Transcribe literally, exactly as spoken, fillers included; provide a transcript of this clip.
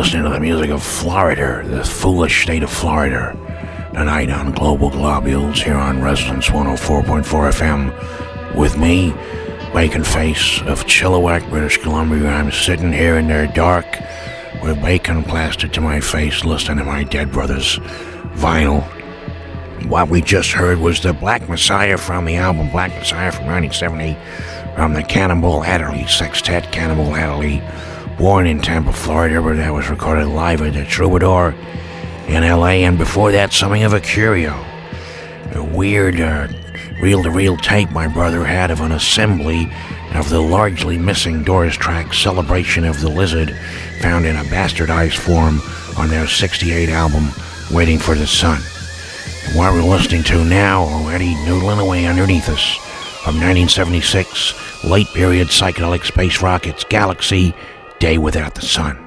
listening to the music of Florida, the foolish state of Florida, tonight on Global Globules here on Resonance one oh four point four F M. With me, Bacon Face of Chilliwack, British Columbia. I'm sitting here in the dark with bacon plastered to my face, listening to my Dead Brothers vinyl. What we just heard was the Black Messiah from the album Black Messiah from nineteen seventy, from the Cannonball Adderley Sextet. Cannonball Adderley, born in Tampa, Florida, but that was recorded live at the Troubadour in L A. And before that, something of a curio, a weird uh, reel-to-reel tape my brother had of an assembly of the largely missing Doors track Celebration of the Lizard, found in a bastardized form on their sixty-eight album Waiting for the Sun. And what we're listening to now, already noodling away underneath us, from nineteen seventy-six, late period psychedelic space rockets, Galaxy, Day Without the Sun.